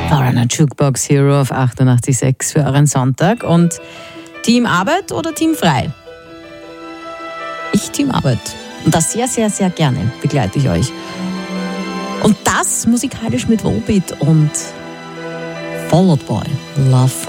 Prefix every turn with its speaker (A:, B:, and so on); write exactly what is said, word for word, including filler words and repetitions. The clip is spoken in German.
A: Foreigner Jukebox Hero auf achtundachtzig Komma sechs für euren Sonntag. Und Team Arbeit oder Team Frei? Ich Team Arbeit. Und das sehr, sehr, sehr gerne begleite ich euch. Und das musikalisch mit Volbeat und Fall Out Boy, Love